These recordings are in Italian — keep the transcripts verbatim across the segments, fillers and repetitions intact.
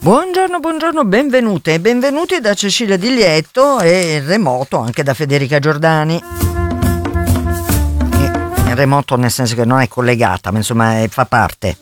Buongiorno, buongiorno, benvenute e benvenuti da Cecilia Di Lieto e in remoto anche da Federica Giordani. In remoto nel senso che non è collegata, ma insomma è, fa parte.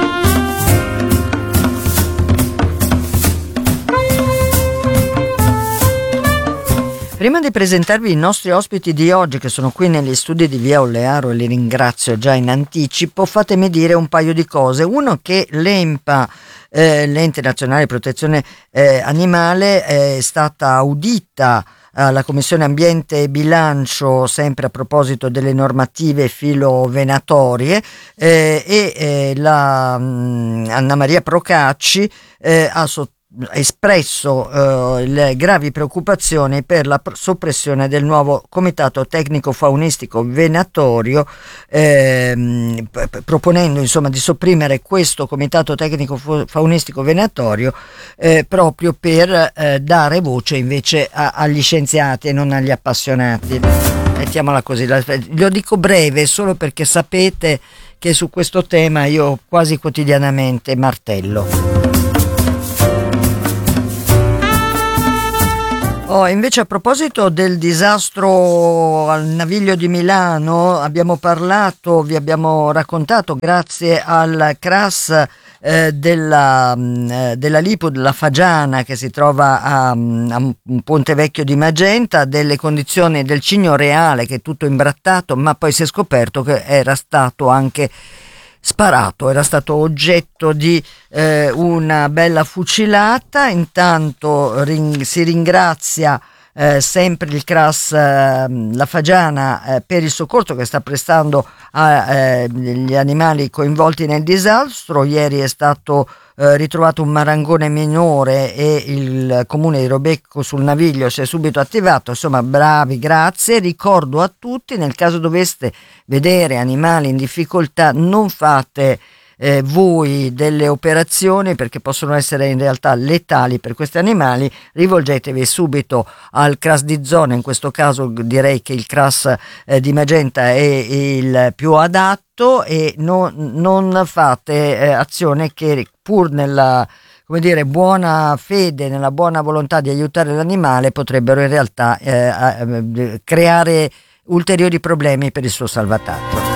Prima di presentarvi i nostri ospiti di oggi che sono qui negli studi di Via Ollearo e li ringrazio già in anticipo, fatemi dire un paio di cose. Uno, che l'ENPA, eh, l'Ente Nazionale di Protezione eh, Animale, è stata audita alla Commissione Ambiente e Bilancio sempre a proposito delle normative filovenatorie eh, e eh, la mh, Anna Maria Procacci eh, ha sottolineato espresso eh, le gravi preoccupazioni per la pr- soppressione del nuovo Comitato Tecnico Faunistico Venatorio, ehm, p- proponendo insomma di sopprimere questo Comitato Tecnico Faunistico Venatorio eh, proprio per eh, dare voce invece a- agli scienziati e non agli appassionati. Mettiamola così, la, lo dico breve solo perché sapete che su questo tema io quasi quotidianamente martello. Oh, invece a proposito del disastro al Naviglio di Milano abbiamo parlato, vi abbiamo raccontato grazie al C R A S eh, della, eh, della Lipo della Fagiana che si trova a, a Ponte Vecchio di Magenta, delle condizioni del Cigno Reale che è tutto imbrattato, ma poi si è scoperto che era stato anche sparato, era stato oggetto di eh, una bella fucilata. Intanto ring- si ringrazia eh, sempre il C R A S eh, La Fagiana eh, per il soccorso che sta prestando agli eh, animali coinvolti nel disastro. Ieri è stato eh, ritrovato un marangone minore e il comune di Robecco sul Naviglio si è subito attivato. Insomma, bravi, grazie. Ricordo a tutti, nel caso doveste vedere animali in difficoltà, non fate eh, voi delle operazioni perché possono essere in realtà letali per questi animali. Rivolgetevi subito al C R A S di zona, in questo caso direi che il C R A S eh, di Magenta è il più adatto, e non, non fate eh, azione che pur nella, come dire, buona fede, nella buona volontà di aiutare l'animale, potrebbero in realtà eh, creare ulteriori problemi per il suo salvataggio.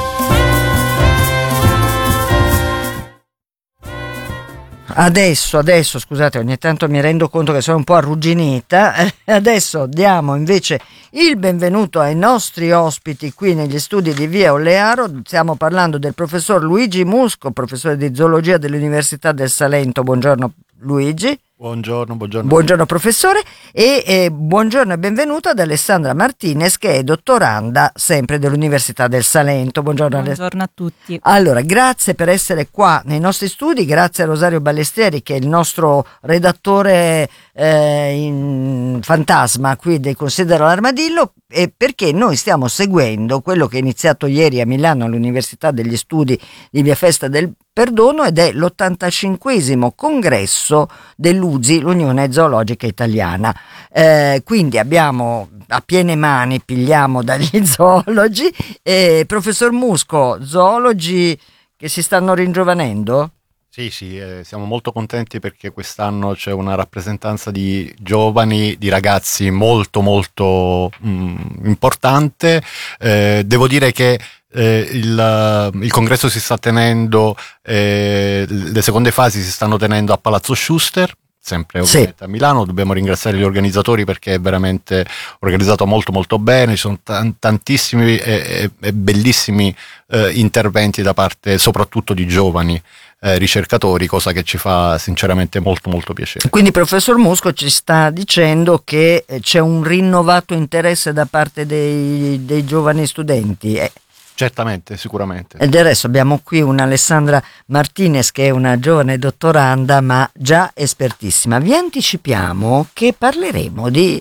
Adesso, adesso, scusate, ogni tanto mi rendo conto che sono un po' arrugginita. Adesso diamo invece il benvenuto ai nostri ospiti qui negli studi di Via Ollearo. Stiamo parlando del professor Luigi Musco, professore di zoologia dell'Università del Salento. Buongiorno Luigi. Buongiorno, buongiorno. Buongiorno professore e eh, buongiorno e benvenuto ad Alessandra Martinez, che è dottoranda sempre dell'Università del Salento. Buongiorno, buongiorno a tutti. Allora, grazie per essere qua nei nostri studi, grazie a Rosario Ballestieri che è il nostro redattore eh, in fantasma qui del Considera l'Armadillo, e perché noi stiamo seguendo quello che è iniziato ieri a Milano all'Università degli Studi di Via Festa del Perdono, ed è l'ottantacinquesimo congresso dell'U Z I, l'Unione Zoologica Italiana. Eh, quindi abbiamo a piene mani, pigliamo dagli zoologi. Eh, professor Musco, zoologi che si stanno ringiovanendo? Sì, sì, eh, siamo molto contenti perché quest'anno c'è una rappresentanza di giovani, di ragazzi molto molto mh, importante. Eh, devo dire che Eh, il, il congresso si sta tenendo, eh, le seconde fasi si stanno tenendo a Palazzo Schuster, sempre ovviamente sì. A Milano. Dobbiamo ringraziare gli organizzatori perché è veramente organizzato molto molto bene, ci sono t- tantissimi e, e bellissimi eh, interventi da parte soprattutto di giovani eh, ricercatori, cosa che ci fa sinceramente molto molto piacere. Quindi professor Musco ci sta dicendo che c'è un rinnovato interesse da parte dei, dei giovani studenti. Eh. Certamente, sicuramente. E del resto abbiamo qui un'Alessandra Martinez che è una giovane dottoranda ma già espertissima. Vi anticipiamo che parleremo di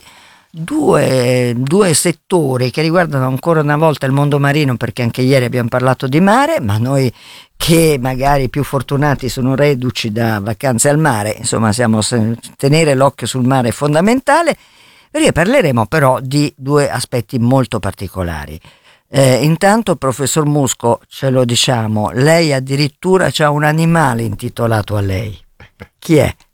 due, due settori che riguardano ancora una volta il mondo marino, perché anche ieri abbiamo parlato di mare, ma noi che magari più fortunati sono reduci da vacanze al mare, insomma siamo, tenere l'occhio sul mare è fondamentale, perché parleremo però di due aspetti molto particolari. Eh, intanto, professor Musco, ce lo diciamo, lei addirittura c'ha un animale intitolato a lei. Chi è?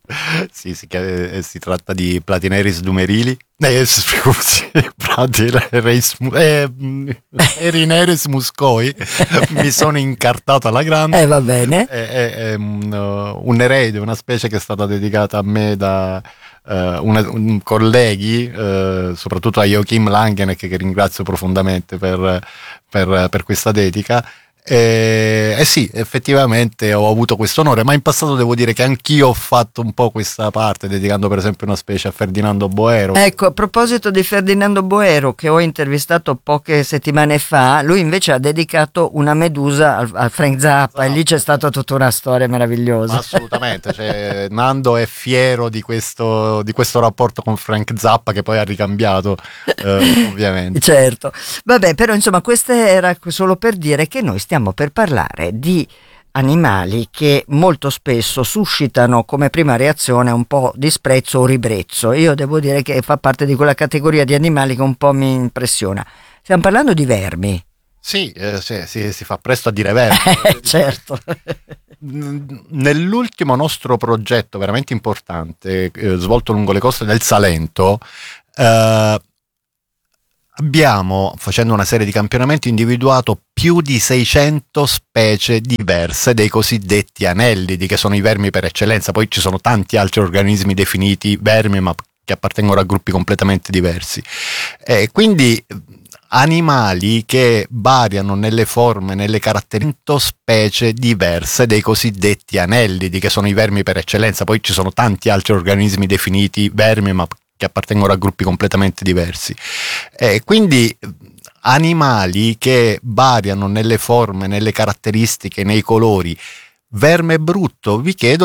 Sì, si, chiama- si tratta di Platineris dumerili. Eh, scusi, Platineris mu- eh, mm, Erineris muscoi. Mi sono incartato alla grande. Eh, va bene. È, è- è un, uh, un erede, una specie che è stata dedicata a me da eh, una- un colleghi, eh, soprattutto a Joachim Langeneck, che ringrazio profondamente per, per- per questa dedica. Eh, eh sì, effettivamente ho avuto questo onore, ma in passato devo dire che anch'io ho fatto un po' questa parte, dedicando per esempio una specie a Ferdinando Boero. Ecco, a proposito di Ferdinando Boero, che ho intervistato poche settimane fa, lui invece ha dedicato una medusa al, al Frank Zappa, e lì c'è stata tutta una storia meravigliosa. Ma assolutamente, cioè, Nando è fiero di questo, di questo rapporto con Frank Zappa, che poi ha ricambiato, eh, ovviamente. Certo, vabbè, però insomma questo era solo per dire che noi stiamo per parlare di animali che molto spesso suscitano come prima reazione un po' disprezzo o ribrezzo. Io devo dire che fa parte di quella categoria di animali che un po' mi impressiona. Stiamo parlando di vermi. Sì, eh, sì, sì, si fa presto a dire vero. Certo. Nell'ultimo nostro progetto veramente importante, eh, svolto lungo le coste del Salento, eh, abbiamo, facendo una serie di campionamenti, individuato più di seicento specie diverse dei cosiddetti anellidi, che sono i vermi per eccellenza. Poi ci sono tanti altri organismi definiti vermi, ma che appartengono a gruppi completamente diversi. E quindi animali che variano nelle forme, nelle caratteristiche, specie diverse dei cosiddetti anellidi, che sono i vermi per eccellenza. Poi ci sono tanti altri organismi definiti vermi, ma che appartengono a gruppi completamente diversi. E quindi animali che variano nelle forme, nelle caratteristiche, nei colori. Verme brutto, vi chiedo